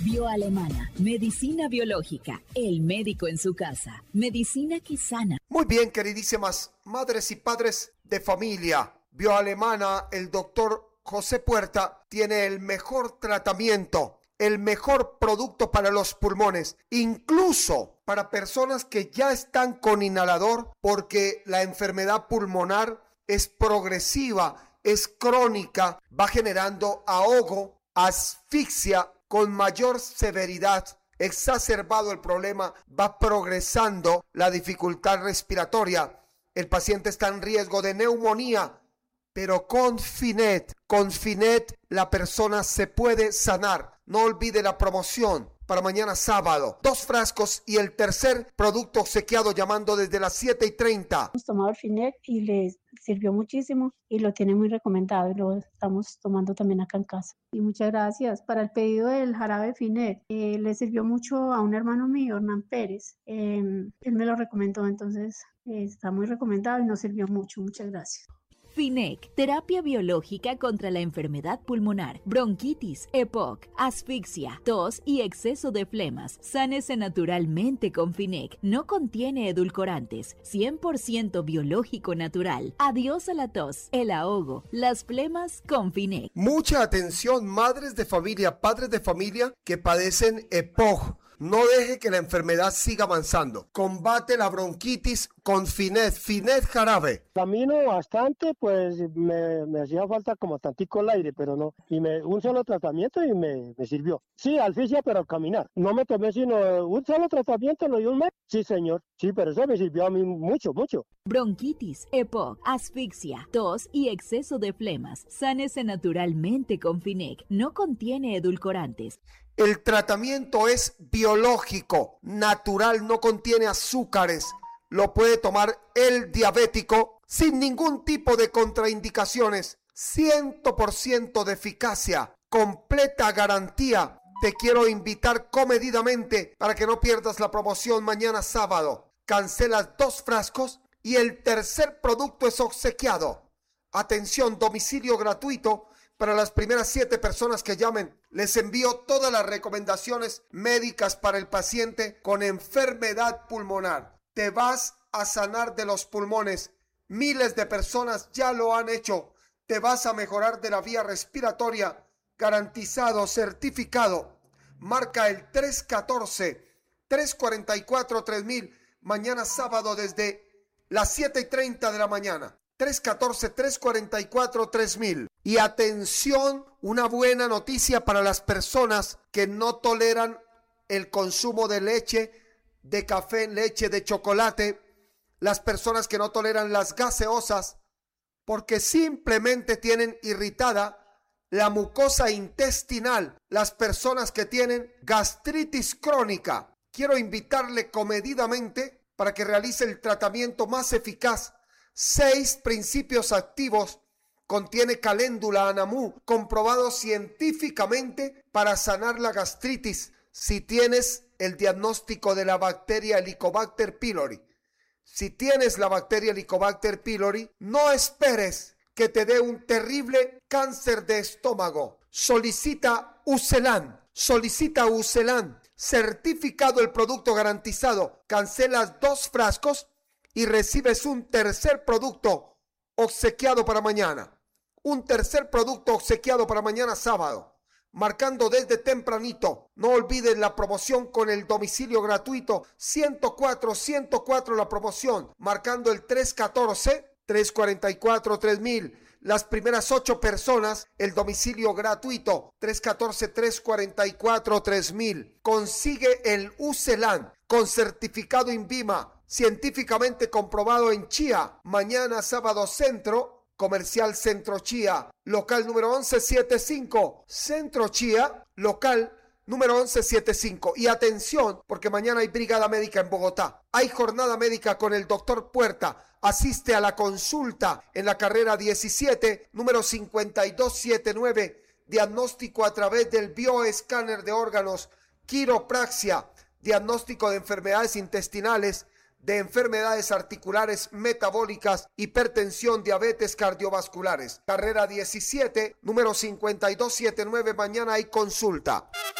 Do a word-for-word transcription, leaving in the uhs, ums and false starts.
Bioalemana, medicina biológica, el médico en su casa, medicina que sana. Muy bien, queridísimas madres y padres de familia. Bioalemana, el doctor José Puerta tiene el mejor tratamiento, el mejor producto para los pulmones, incluso para personas que ya están con inhalador, porque la enfermedad pulmonar es progresiva, es crónica, va generando ahogo, asfixia con mayor severidad. Exacerbado el problema, va progresando la dificultad respiratoria. El paciente está en riesgo de neumonía, pero con Finet, con Finet la persona se puede sanar. No olvide la promoción para mañana sábado. Dos frascos y el tercer producto obsequiado llamando desde las siete y treinta. Hemos tomado el Finet y le sirvió muchísimo y lo tiene muy recomendado y lo estamos tomando también acá en casa. Y muchas gracias. Para el pedido del jarabe Finet, eh, le sirvió mucho a un hermano mío, Hernán Pérez. Eh, él me lo recomendó, entonces eh, está muy recomendado y nos sirvió mucho. Muchas gracias. Finec, terapia biológica contra la enfermedad pulmonar, bronquitis, E P O C, asfixia, tos y exceso de flemas. Sánese naturalmente con Finec. No contiene edulcorantes, cien por ciento biológico natural. Adiós a la tos, el ahogo, las flemas con Finec. Mucha atención, madres de familia, padres de familia que padecen E P O C. No deje que la enfermedad siga avanzando. Combate la bronquitis con Finet, Finet jarabe. Camino bastante, pues me, me hacía falta como tantico el aire, pero no. Y me, un solo tratamiento y me, me sirvió. Sí, asfixia, pero al caminar. No me tomé sino un solo tratamiento, no y un mes. Sí, señor. Sí, pero eso me sirvió a mí mucho, mucho. Bronquitis, E P O C, asfixia, tos y exceso de flemas. Sánese naturalmente con Finec. No contiene edulcorantes. El tratamiento es biológico, natural, no contiene azúcares. Lo puede tomar el diabético sin ningún tipo de contraindicaciones. cien por ciento de eficacia, completa garantía. Te quiero invitar comedidamente para que no pierdas la promoción mañana sábado. Cancelas dos frascos y el tercer producto es obsequiado. Atención, domicilio gratuito para las primeras siete personas que llamen. Les envío todas las recomendaciones médicas para el paciente con enfermedad pulmonar. Te vas a sanar de los pulmones. Miles de personas ya lo han hecho. Te vas a mejorar de la vía respiratoria. Garantizado, certificado. Marca el tres uno cuatro, tres cuatro cuatro, tres mil. Mañana sábado desde las siete y treinta de la mañana. tres uno cuatro, tres cuatro cuatro, tres mil. Y atención, una buena noticia para las personas que no toleran el consumo de leche, de café, leche, de chocolate, las personas que no toleran las gaseosas, porque simplemente tienen irritada la mucosa intestinal, las personas que tienen gastritis crónica. Quiero invitarle comedidamente para que realice el tratamiento más eficaz. Seis principios activos contiene caléndula anamú, comprobado científicamente para sanar la gastritis si tienes el diagnóstico de la bacteria Helicobacter pylori. Si tienes la bacteria Helicobacter pylori, no esperes que te dé un terrible cáncer de estómago. Solicita Ucelan, solicita Ucelan, certificado el producto garantizado. Cancelas dos frascos y recibes un tercer producto obsequiado para mañana. Un tercer producto obsequiado para mañana sábado. Marcando desde tempranito. No olvides la promoción con el domicilio gratuito. ciento cuatro, ciento cuatro la promoción. Marcando el tres uno cuatro, tres cuatro cuatro, tres mil. Las primeras ocho personas, el domicilio gratuito. tres uno cuatro, tres cuatro cuatro, tres mil. Consigue el Ucelan con certificado INVIMA. Científicamente comprobado en Chía. Mañana sábado centro. Comercial Centro Chía, local número once setenta y cinco. Centro Chía, local número once setenta y cinco. Y atención, porque mañana hay brigada médica en Bogotá. Hay jornada médica con el doctor Puerta. Asiste a la consulta en la carrera diecisiete, número cincuenta y dos setenta y nueve. Diagnóstico a través del bioescáner de órganos, quiropraxia, diagnóstico de enfermedades intestinales, de enfermedades articulares, metabólicas, hipertensión, diabetes, cardiovasculares. Carrera diecisiete, número cincuenta y dos setenta y nueve, mañana hay consulta.